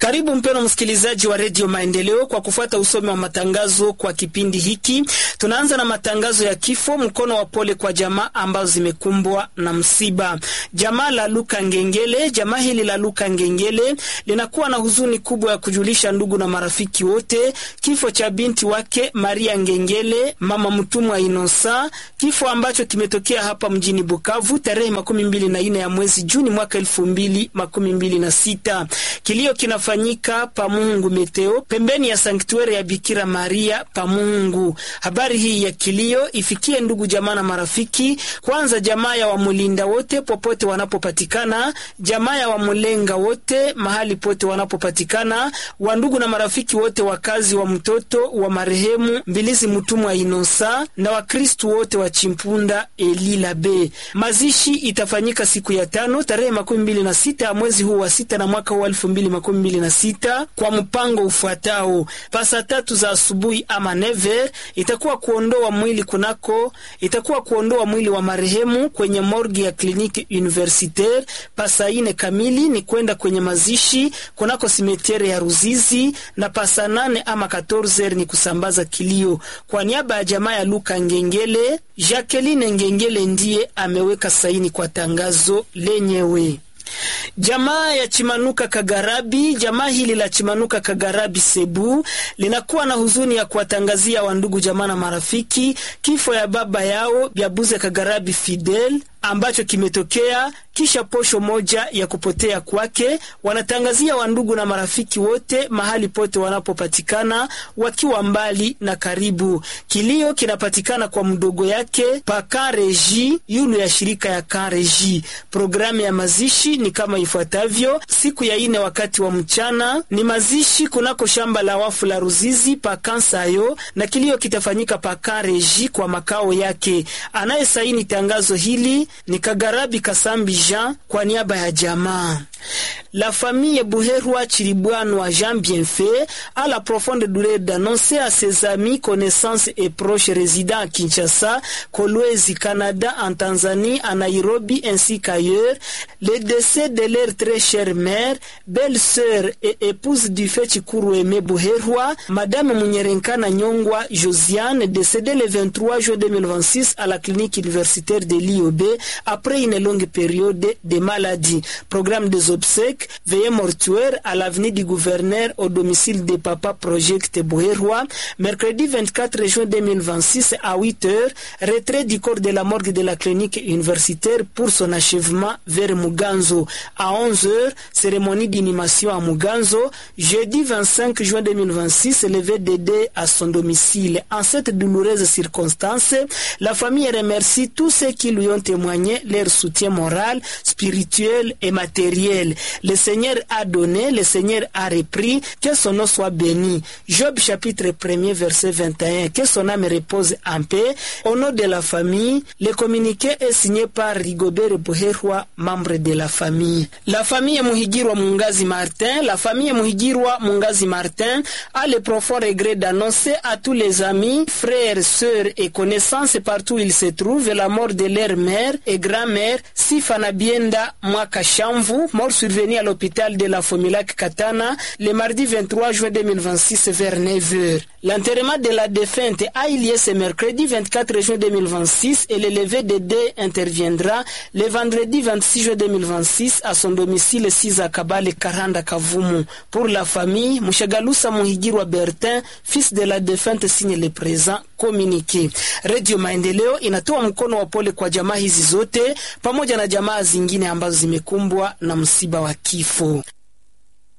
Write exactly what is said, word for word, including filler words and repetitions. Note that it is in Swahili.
Karibu mpeno msikilizaji wa Radio Maendeleo kwa kufuata usomi wa matangazo kwa kipindi hiki. Tunaanza na matangazo ya kifo, mkono wa pole kwa jamaa ambazo zimekumbwa na msiba. Jamaa la Luka Ngengele, jamaa hili la Luka Ngengele linakuwa na huzuni kubwa ya kujulisha ndugu na marafiki wote kifo cha binti wake Maria Ngengele, mama mtumwa Inosa, kifo ambacho kimetokea hapa mjini Bukavu tarehe makumi mbili na nne ya mwezi Juni mwaka elfu mbili makumi mbili na sita. Kilio kinafanyika Pamungu Meteo pembeni ya sanktuari ya Bikira Maria Pamungu. Habari hii ya kilio ifikie ndugu jamaa na marafiki, kwanza jamaa ya Wamulinda wote popote wanapopatikana, jamaa ya Wamulenga wote mahali pote wanapopatikana, wa ndugu na marafiki wote wakazi wa mtoto wa marehemu Mbilizi Mutumwa Inosa na Wakristo wote wa Chimpunda Elila B. Mazishi itafanyika siku ya tano tarehe makumi mbili na sita mwezi huu wa sita na mwaka wa elfu mbili makumi mbili na sita kwa mpango ufuatao. Pasa tatu za asubuhi ama never itakuwa kuondoa mwili kunako itakuwa kuondoa mwili wa marehemu kwenye morgue ya kliniki universitaire. Pasa ine kamili ni kwenda kwenye mazishi kunako simetiere ya Ruzizi, na pasa nane ama katorze ni kusambaza kilio. Kwa niaba ya jamaa ya Luka Ngengele, Jacqueline Ngengele ndiye ameweka saini kwa tangazo lenyewe. Jamaa ya Chimanuka Kagarabi, jamaa hili la Chimanuka Kagarabi Sebu linakuwa na huzuni ya kuwatangazia wandugu jamaa na marafiki kifo ya baba yao Byabuze Kagarabi Fidel ambacho kimetokea kisha posho moja ya kupotea kwake. Wanatangazia wandugu na marafiki wote mahali pote wanapopatikana, wakiwa mbali na karibu. Kilio kinapatikana kwa mdogo yake pa Kareji, yulu ya shirika ya Kareji. Programu ya mazishi ni kama ifuatavyo: siku ya ine wakati wa mchana ni mazishi kunako shamba la wafu la Ruzizi pa Kansayo, na kilio kitafanyika pa Kareji kwa makao yake. Anayesaini tangazo hili ni Kagarabi Kasambi Jean kwa niaba ya jamaa. La famille Buherwa Chiribwanwa Jean Bienfait a la profonde douleur d'annoncer à ses amis, connaissances et proches résidents à Kinshasa, Kolwezi, Canada, en Tanzanie, à Nairobi ainsi qu'ailleurs, le décès de leur très chère mère, belle-sœur et épouse du fait Chikurueme Buherwa, Madame Munyerenkana Nyongwa Josiane, décédée le vingt-trois juin deux mille vingt-six à la clinique universitaire de l'I O B après une longue période de maladie. Programme des obsèques, veillée mortuaire à l'avenue du gouverneur au domicile de Papa Project Buherwa, mercredi vingt-quatre juin deux mille vingt-six à huit heures, retrait du corps de la morgue de la clinique universitaire pour son achèvement vers Muganzo. À onze heures, cérémonie d'inhumation à Muganzo. Jeudi vingt-cinq juin deux mille vingt-six, levé de dé à son domicile. En cette douloureuse circonstance, la famille remercie tous ceux qui lui ont témoigné leur soutien moral, spirituel et matériel. Le Seigneur a donné, le Seigneur a repris, que son nom soit béni. Job chapitre premier verset vingt et un. Que son âme repose en paix. Au nom de la famille, le communiqué est signé par Rigobert Buherwa, membre de la famille. La famille Muhigirwa Mungazi Martin, la famille Muhigirwa Mungazi Martin a le profond regret d'annoncer à tous les amis, frères, sœurs et connaissances partout où ils se trouvent la mort de leur mère et grand-mère Sifana Bienda Mwakashamvu, mort survenu à l'hôpital de la Fomilac Katana le mardi vingt-trois juin deux mille vingt-six vers neuf heures. L'enterrement de la défunte a eu lieu ce mercredi vingt-quatre juin deux mille vingt-six et le lever de dé interviendra le vendredi vingt-six juin deux mille vingt-six à son domicile six à Kabale Karanda Kavumu. Pour la famille, Mushagalusa Muhigirwa Bertin, fils de la défunte, signe le présent communiqué. Radio Maendeleo inatoa mkono wa pole kwa jamaa hizi zote pamoja na jamaa zingine ambazo zimekumbwa na msiba wa kifo.